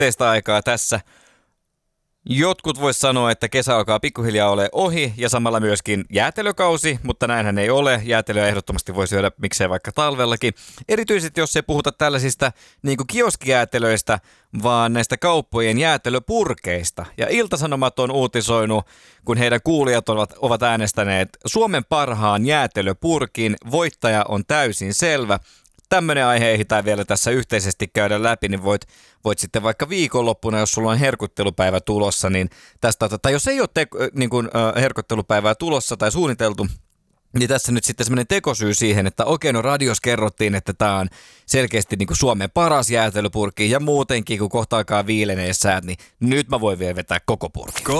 yhteistä aikaa tässä. Jotkut vois sanoa, että kesä alkaa pikkuhiljaa ole ohi ja samalla myöskin jäätelökausi, mutta näinhän ei ole. Jäätelöä ehdottomasti voi syödä miksei vaikka talvellakin. Erityisesti jos ei puhuta tällaisista niin kuin kioskijäätelöistä, vaan näistä kauppojen jäätelöpurkeista. Ja Ilta-Sanomat on uutisoinut, kun heidän kuulijat ovat äänestäneet Suomen parhaan jäätelöpurkin. Voittaja on täysin selvä. Tämmöinen aihe ehditään vielä tässä yhteisesti käydä läpi, niin voit sitten vaikka viikonloppuna, jos sulla on herkuttelupäivä tulossa, niin tästä tai jos ei ole herkuttelupäivää tulossa tai suunniteltu, niin tässä nyt sitten semmoinen tekosyy siihen, että okei, no radios kerrottiin, että tämä on selkeästi niin kuin Suomen paras jäätelöpurkki ja muutenkin, kun kohta alkaa viilenee säät, niin nyt mä voin vielä vetää koko purkin.